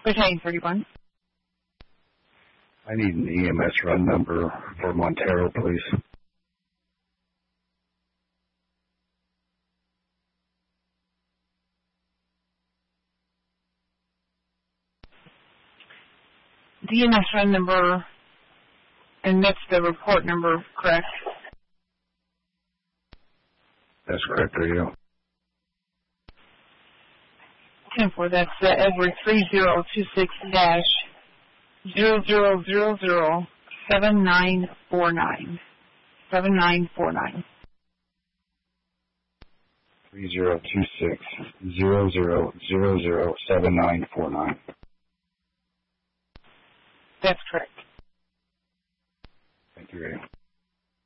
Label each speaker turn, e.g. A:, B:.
A: Battalion 31.
B: I need an EMS run number for Montero, please.
A: The EMS run number, and that's the report number, correct?
B: That's correct, are you?
A: 10-4, that's Edward 3026-00007949. 7949.
B: 3026-00007949.
A: That's correct.
B: Thank you, Ray.